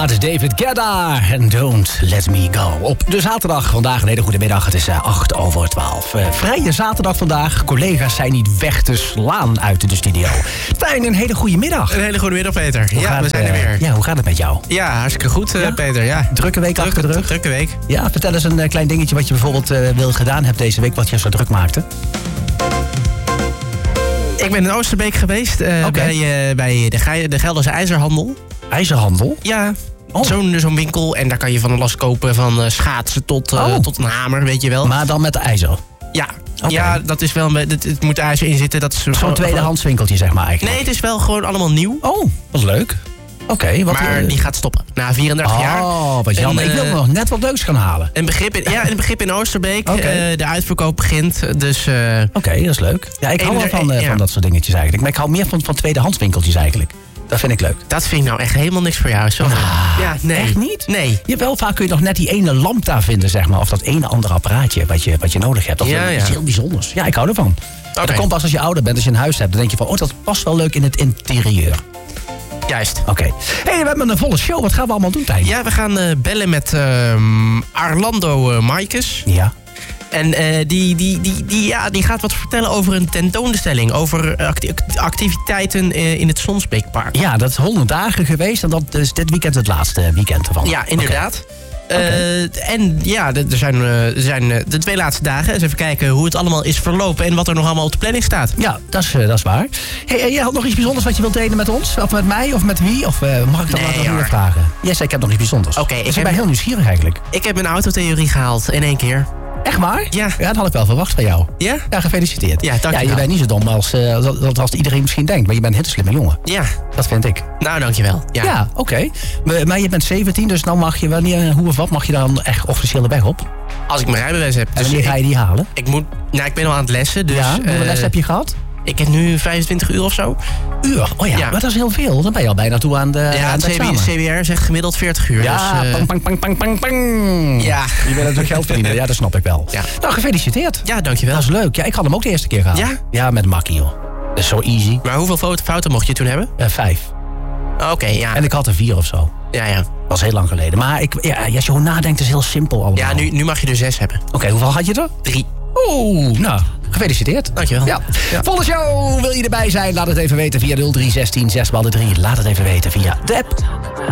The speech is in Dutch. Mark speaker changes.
Speaker 1: plaat. David Guetta en Don't Let Me Go. Op de zaterdag, vandaag een hele goede middag. Het is 8:08. Vrije zaterdag vandaag. Collega's zijn niet weg te slaan uit de studio. Stijn, een hele goede middag.
Speaker 2: Een hele goede middag, Peter. Ja, we zijn er weer.
Speaker 1: Ja, hoe gaat het met jou?
Speaker 2: Ja, hartstikke goed, Peter. Ja.
Speaker 1: Drukke week achter de rug?
Speaker 2: Drukke week.
Speaker 1: Ja, vertel eens een klein dingetje wat je bijvoorbeeld gedaan hebt deze week, wat je zo druk maakte.
Speaker 2: Ik ben in Oosterbeek geweest, bij de Gelderse IJzerhandel.
Speaker 1: IJzerhandel?
Speaker 2: Ja,
Speaker 1: oh.
Speaker 2: Zo'n winkel. En daar kan je van alles kopen, van schaatsen tot een hamer, weet je wel.
Speaker 1: Maar dan met ijzer?
Speaker 2: Ja.
Speaker 1: Okay.
Speaker 2: Ja, dat is wel het moet ijzer in zitten. Dat is
Speaker 1: zo'n tweedehands winkeltje, zeg maar eigenlijk.
Speaker 2: Nee, het is wel gewoon allemaal nieuw.
Speaker 1: Oh, wat leuk. Oké,
Speaker 2: maar die gaat stoppen na 34 jaar.
Speaker 1: Oh, wat jammer. Ik wil nog net wat leuks gaan halen.
Speaker 2: Een begrip in Oosterbeek. Okay. De uitverkoop begint. Dus,
Speaker 1: Oké, dat is leuk. Ja, ik hou wel van dat soort dingetjes eigenlijk. Maar ik hou meer van tweedehands winkeltjes eigenlijk. Dat vind ik leuk.
Speaker 2: Dat vind ik nou echt helemaal niks voor jou. Sorry. Ja, nee.
Speaker 1: Echt niet?
Speaker 2: Nee.
Speaker 1: Wel vaak kun je nog net die ene lamp daar vinden, zeg maar. Of dat ene andere apparaatje wat je nodig hebt. Dat is heel bijzonders. Ja, ik hou ervan. Okay. Dat komt pas als je ouder bent, als je een huis hebt. Dan denk je van, oh, dat past wel leuk in het interieur.
Speaker 2: Juist.
Speaker 1: Oké. Hey, we hebben een volle show. Wat gaan we allemaal doen, Tijn?
Speaker 2: Ja, we gaan bellen met Arlando Maaikes.
Speaker 1: Ja.
Speaker 2: En die gaat wat vertellen over een tentoonstelling. Over activiteiten in het Sonsbeekpark.
Speaker 1: Ja, dat is 100 dagen geweest. En dat is dit weekend het laatste weekend ervan.
Speaker 2: Ja, inderdaad. En ja, er zijn de 2 laatste dagen. Dus even kijken hoe het allemaal is verlopen en wat er nog allemaal op de planning staat.
Speaker 1: Ja, dat is waar. Hey, jij had nog iets bijzonders wat je wilt delen met ons? Of met mij? Of met wie? Of mag ik dat nog even vragen? Jij zei, ik heb nog iets bijzonders.
Speaker 2: Oké,
Speaker 1: ik ben heel nieuwsgierig eigenlijk.
Speaker 2: Ik heb mijn autotheorie gehaald in 1 keer.
Speaker 1: Echt waar?
Speaker 2: Ja.
Speaker 1: Ja, dat had ik wel verwacht van jou.
Speaker 2: Ja?
Speaker 1: Ja, gefeliciteerd.
Speaker 2: Ja, dankjewel.
Speaker 1: Ja, je bent niet zo dom als iedereen misschien denkt. Maar je bent een hele slimme jongen.
Speaker 2: Ja.
Speaker 1: Dat vind ik.
Speaker 2: Nou, dankjewel. Ja,
Speaker 1: oké. Maar je bent 17, dus dan mag je wanneer, hoe of wat, mag je dan echt officieel de weg op?
Speaker 2: Als ik mijn rijbewijs heb.
Speaker 1: En wanneer ga je die halen?
Speaker 2: Ik ben al aan het lessen. Dus,
Speaker 1: ja, hoeveel les heb je gehad?
Speaker 2: Ik heb nu 25 uur of zo.
Speaker 1: Uur? Oh ja, maar dat is heel veel. Dan ben je al bijna toe aan de
Speaker 2: het CBR zegt gemiddeld 40 uur.
Speaker 1: Ja,
Speaker 2: dus,
Speaker 1: pang. Ja. Je bent natuurlijk geld verdienen. Ja, dat snap ik wel.
Speaker 2: Ja.
Speaker 1: Nou, gefeliciteerd.
Speaker 2: Ja, dankjewel.
Speaker 1: Dat is leuk. Ja, ik had hem ook de eerste keer gehad.
Speaker 2: Ja?
Speaker 1: Ja, met makkie, joh. Dat is zo easy.
Speaker 2: Maar hoeveel fouten mocht je toen hebben?
Speaker 1: 5.
Speaker 2: Oké, ja.
Speaker 1: En ik had er 4 of zo.
Speaker 2: Ja.
Speaker 1: Dat was heel lang geleden. Maar als je gewoon nadenkt, is het heel simpel allemaal.
Speaker 2: Ja, nu mag je er 6 hebben.
Speaker 1: Oké, hoeveel had je er?
Speaker 2: 3.
Speaker 1: Oeh, nou, gefeliciteerd.
Speaker 2: Dankjewel.
Speaker 1: Ja. Volle show, wil je erbij zijn? Laat het even weten via 0316 6x3. Laat het even weten via de app.